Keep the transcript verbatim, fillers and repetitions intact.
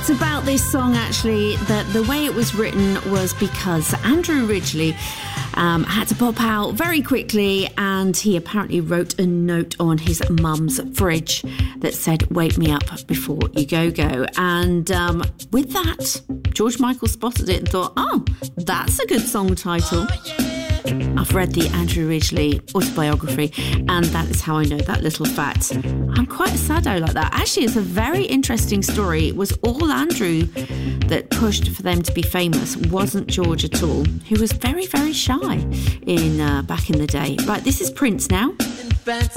Facts about this song, actually, that the way it was written was because Andrew Ridgeley um, had to pop out very quickly, and he apparently wrote a note on his mum's fridge that said, "Wake me up before you go go." And um, with that, George Michael spotted it and thought, oh, that's a good song title. I've read the Andrew Ridgeley autobiography, and that is how I know that little fact. I'm quite a saddo like that. Actually, it's a very interesting story. It was all Andrew that pushed for them to be famous. It wasn't George at all, who was very, very shy in uh, back in the day. Right, this is Prince now.